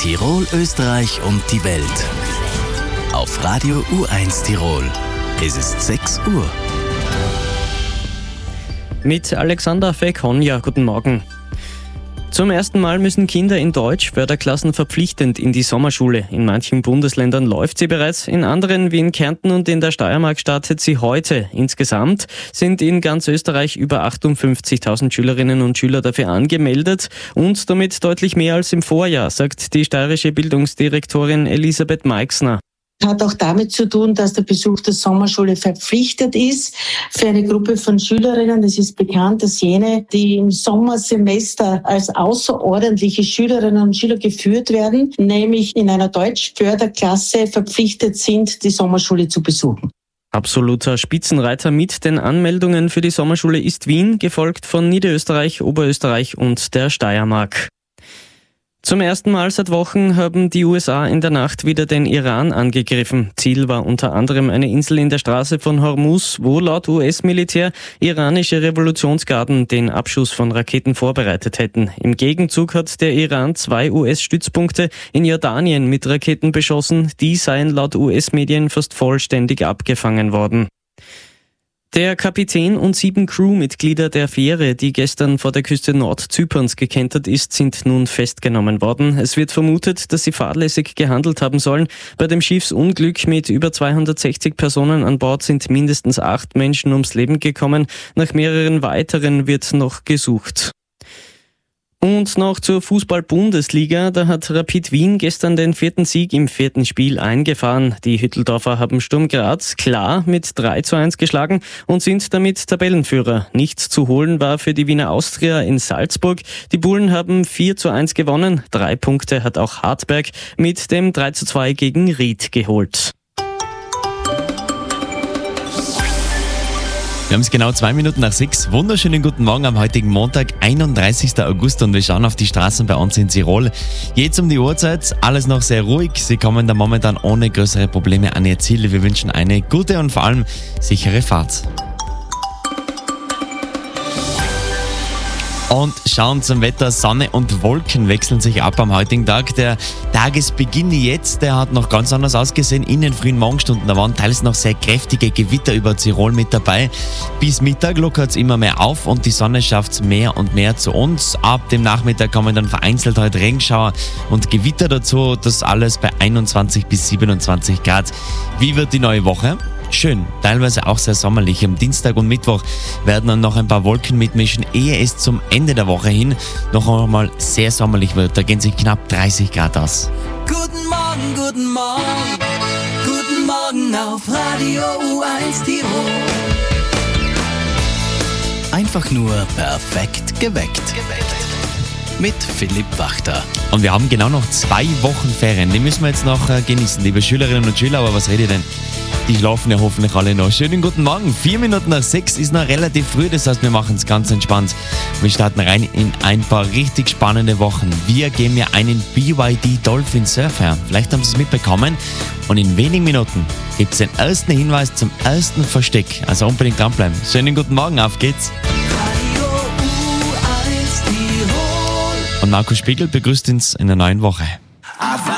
Tirol, Österreich und die Welt. Auf Radio U1 Tirol. Es ist 6 Uhr. Mit Alexander Fekonja, guten Morgen. Zum ersten Mal müssen Kinder in Deutsch-Förderklassen verpflichtend in die Sommerschule. In manchen Bundesländern läuft sie bereits, in anderen wie in Kärnten und in der Steiermark startet sie heute. Insgesamt sind in ganz Österreich über 58.000 Schülerinnen und Schüler dafür angemeldet und damit deutlich mehr als im Vorjahr, sagt die steirische Bildungsdirektorin Elisabeth Meixner. Hat auch damit zu tun, dass der Besuch der Sommerschule verpflichtet ist für eine Gruppe von Schülerinnen. Es ist bekannt, dass jene, die im Sommersemester als außerordentliche Schülerinnen und Schüler geführt werden, nämlich in einer Deutsch-Förderklasse verpflichtet sind, die Sommerschule zu besuchen. Absoluter Spitzenreiter mit den Anmeldungen für die Sommerschule ist Wien, gefolgt von Niederösterreich, Oberösterreich und der Steiermark. Zum ersten Mal seit Wochen haben die USA in der Nacht wieder den Iran angegriffen. Ziel war unter anderem eine Insel in der Straße von Hormuz, wo laut US-Militär iranische Revolutionsgarden den Abschuss von Raketen vorbereitet hätten. Im Gegenzug hat der Iran 2 US-Stützpunkte in Jordanien mit Raketen beschossen. Die seien laut US-Medien fast vollständig abgefangen worden. Der Kapitän und 7 Crewmitglieder der Fähre, die gestern vor der Küste Nordzyperns gekentert ist, sind nun festgenommen worden. Es wird vermutet, dass sie fahrlässig gehandelt haben sollen. Bei dem Schiffsunglück mit über 260 Personen an Bord sind mindestens 8 Menschen ums Leben gekommen. Nach mehreren weiteren wird noch gesucht. Und noch zur Fußball-Bundesliga. Da hat Rapid Wien gestern den 4. Sieg im 4. Spiel eingefahren. Die Hütteldorfer haben Sturm Graz klar mit 3:1 geschlagen und sind damit Tabellenführer. Nichts zu holen war für die Wiener Austria in Salzburg. Die Bullen haben 4:1 gewonnen. 3 Punkte hat auch Hartberg mit dem 3:2 gegen Ried geholt. Wir haben es genau 2 Minuten nach 6. Wunderschönen guten Morgen am heutigen Montag, 31. August, und wir schauen auf die Straßen bei uns in Tirol. Jetzt um die Uhrzeit, alles noch sehr ruhig. Sie kommen da momentan ohne größere Probleme an ihr Ziel. Wir wünschen eine gute und vor allem sichere Fahrt. Und schauen zum Wetter, Sonne und Wolken wechseln sich ab am heutigen Tag. Der Tagesbeginn jetzt, der hat noch ganz anders ausgesehen. In den frühen Morgenstunden, da waren teils noch sehr kräftige Gewitter über Tirol mit dabei. Bis Mittag lockert es immer mehr auf und die Sonne schafft es mehr und mehr zu uns. Ab dem Nachmittag kommen dann vereinzelt heute Regenschauer und Gewitter dazu. Das alles bei 21 bis 27 Grad. Wie wird die neue Woche? Schön, teilweise auch sehr sommerlich. Am Dienstag und Mittwoch werden dann noch ein paar Wolken mitmischen, ehe es zum Ende der Woche hin noch einmal sehr sommerlich wird. Da gehen sich knapp 30 Grad aus. Guten Morgen, guten Morgen, guten Morgen auf Radio U1 Tirol. Einfach nur perfekt geweckt. Mit Philipp Wachter. Und wir haben genau noch 2 Wochen Ferien. Die müssen wir jetzt noch genießen, liebe Schülerinnen und Schüler. Aber was rede ich denn? Die schlafen ja hoffentlich alle noch. Schönen guten Morgen. 4 Minuten nach 6 ist noch relativ früh. Das heißt, wir machen es ganz entspannt. Wir starten rein in ein paar richtig spannende Wochen. Wir geben ja einen BYD Dolphin Surfer. Vielleicht haben Sie es mitbekommen. Und in wenigen Minuten gibt es den ersten Hinweis zum ersten Versteck. Also unbedingt dranbleiben. Schönen guten Morgen. Auf geht's. Radio U1 Tirol. Und Markus Spiegel begrüßt uns in der neuen Woche.